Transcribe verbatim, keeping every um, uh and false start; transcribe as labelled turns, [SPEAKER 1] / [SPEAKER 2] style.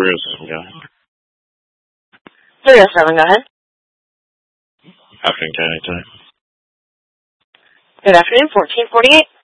[SPEAKER 1] three oh seven, go ahead.
[SPEAKER 2] three oh seven, go ahead.
[SPEAKER 1] Afternoon, County time.
[SPEAKER 2] Good afternoon, fourteen forty-eight.